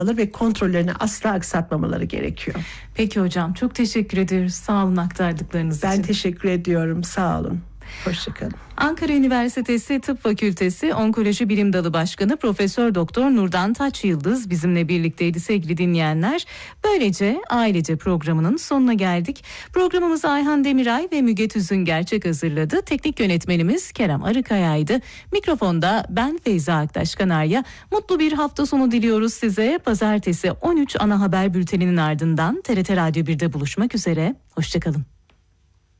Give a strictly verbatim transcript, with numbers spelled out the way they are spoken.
ve kontrollerini asla aksatmamaları gerekiyor. Peki hocam, çok teşekkür ediyoruz. Sağ olun aktardıklarınız ben için. Ben teşekkür ediyorum. Sağ olun. Hoşçakalın. Ankara Üniversitesi Tıp Fakültesi Onkoloji Bilim Dalı Başkanı Profesör Doktor Nurdan Taçyıldız bizimle birlikteydi sevgili dinleyenler. Böylece Ailece programının sonuna geldik. Programımızı Ayhan Demiray ve Müge Tüzün Gerçek hazırladı. Teknik yönetmenimiz Kerem Arıkaya'ydı. Mikrofonda ben Feyza Aktaş Kanarya. Mutlu bir hafta sonu diliyoruz size. Pazartesi on üç ana haber bülteninin ardından T R T Radyo birde buluşmak üzere. Hoşçakalın.